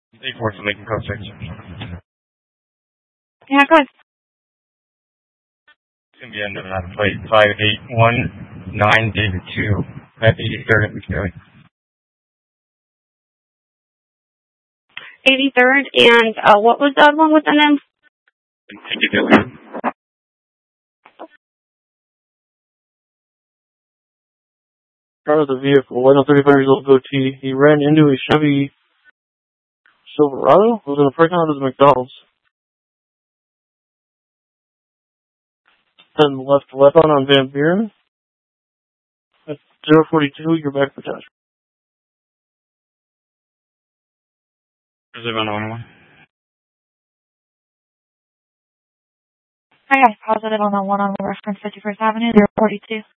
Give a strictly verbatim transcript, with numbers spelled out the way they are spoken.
eight four to Lincoln Code six. Yeah, go ahead. It's going to be under that plate five eight one nine David two at eighty-third and McNeely. eighty-third, and uh, what was the other one with the name? Car of the vehicle, white on thirty-five years old goatee. He ran into a Chevy Silverado. It was in a parking lot of the McDonald's. Then left westbound on Van Buren. At zero forty-two, you're back for test. Is it on one? I got positive on the one on Reference fifty-first Avenue, zero forty-two.